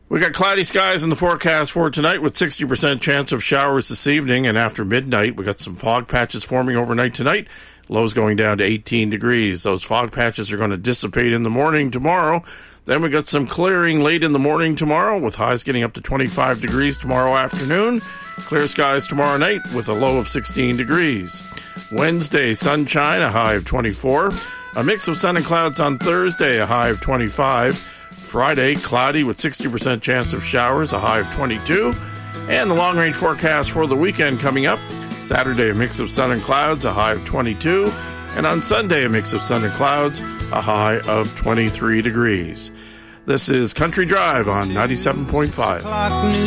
We got cloudy skies in the forecast for tonight with 60% chance of showers this evening, and after midnight, we got some fog patches forming overnight tonight. Lows going down to 18 degrees. Those fog patches are going to dissipate in the morning tomorrow. Then we got some clearing late in the morning tomorrow with highs getting up to 25 degrees tomorrow afternoon. Clear skies tomorrow night with a low of 16 degrees. Wednesday, sunshine, a high of 24. A mix of sun and clouds on Thursday, a high of 25. Friday, cloudy with 60% chance of showers, a high of 22. And the long-range forecast for the weekend coming up. Saturday, a mix of sun and clouds, a high of 22. And on Sunday, a mix of sun and clouds, a high of 23 degrees. This is Country Drive on 97.5.